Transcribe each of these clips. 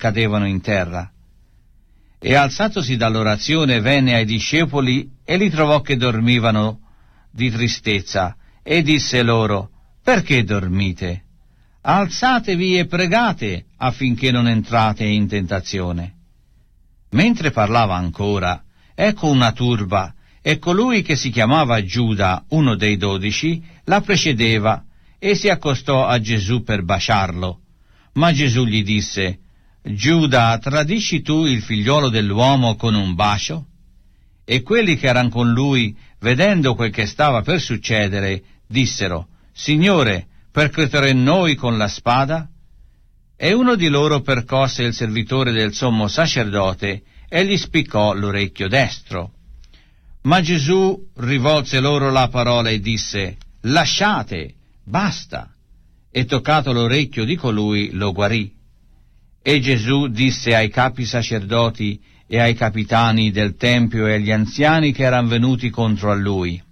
cadevano in terra. E alzatosi dall'orazione venne ai discepoli e li trovò che dormivano di tristezza, e disse loro: perché dormite? Alzatevi e pregate affinché non entrate in tentazione. Mentre parlava ancora, ecco una turba, e colui che si chiamava Giuda, uno dei 12, la precedeva e si accostò a Gesù per baciarlo. Ma Gesù gli disse: Giuda, tradisci tu il figliolo dell'uomo con un bacio? E quelli che erano con lui, vedendo quel che stava per succedere, dissero: Signore, percuotere noi con la spada? E uno di loro percosse il servitore del sommo sacerdote e gli spiccò l'orecchio destro. Ma Gesù rivolse loro la parola e disse: lasciate, basta. E toccato l'orecchio di colui lo guarì. E Gesù disse ai capi sacerdoti e ai capitani del tempio e agli anziani che erano venuti contro a lui: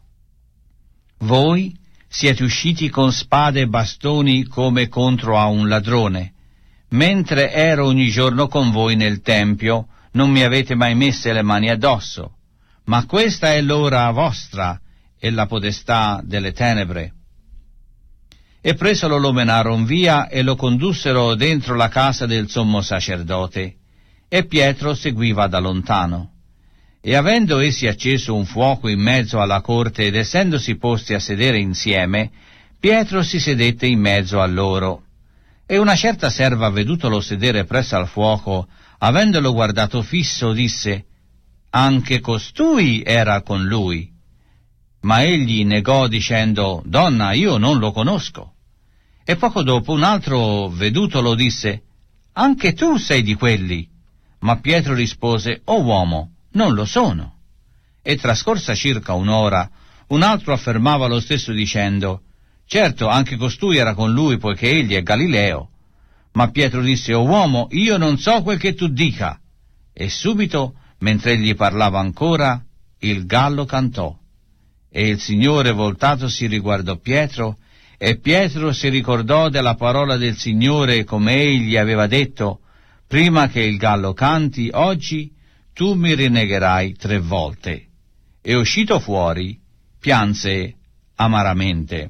voi siete usciti con spade e bastoni come contro a un ladrone. Mentre ero ogni giorno con voi nel tempio, non mi avete mai messe le mani addosso. Ma questa è l'ora vostra e la potestà delle tenebre. E presolo lo menarono via e lo condussero dentro la casa del sommo sacerdote, e Pietro seguiva da lontano. E avendo essi acceso un fuoco in mezzo alla corte ed essendosi posti a sedere insieme, Pietro si sedette in mezzo a loro. E una certa serva, vedutolo sedere presso al fuoco, avendolo guardato fisso, disse: anche costui era con lui. Ma egli negò dicendo: donna, io non lo conosco. E poco dopo un altro, vedutolo, disse: anche tu sei di quelli. Ma Pietro rispose: o uomo, non lo sono. E trascorsa circa un'ora, un altro affermava lo stesso dicendo: certo, anche costui era con lui, poiché egli è Galileo. Ma Pietro disse: o uomo, io non so quel che tu dica. E subito, mentre egli parlava ancora, il gallo cantò. E il Signore, voltatosi, riguardò Pietro, e Pietro si ricordò della parola del Signore, come egli aveva detto: prima che il gallo canti, oggi tu mi rinnegherai 3 volte. E uscito fuori, pianse amaramente.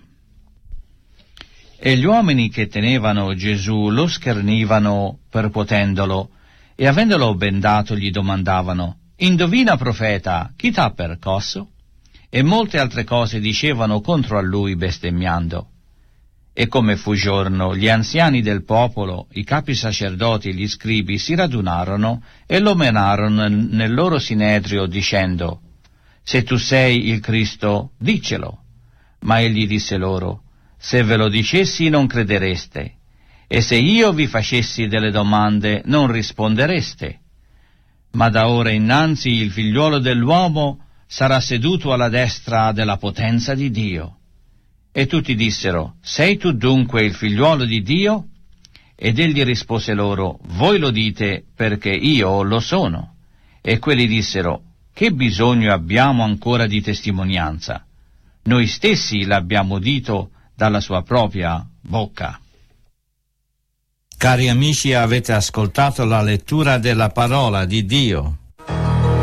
E gli uomini che tenevano Gesù lo schernivano percuotendolo, e avendolo bendato gli domandavano: indovina, profeta, chi t'ha percosso? E molte altre cose dicevano contro a lui bestemmiando. E come fu giorno, gli anziani del popolo, i capi sacerdoti e gli scribi si radunarono e lo menarono nel loro sinedrio dicendo: se tu sei il Cristo, diccelo. Ma egli disse loro: se ve lo dicessi non credereste, e se io vi facessi delle domande non rispondereste. Ma da ora innanzi il figliuolo dell'uomo sarà seduto alla destra della potenza di Dio. E tutti dissero: sei tu dunque il figliuolo di Dio? Ed egli rispose loro: voi lo dite perché io lo sono. E quelli dissero: che bisogno abbiamo ancora di testimonianza? Noi stessi l'abbiamo udito dalla sua propria bocca. Cari amici, avete ascoltato la lettura della parola di Dio.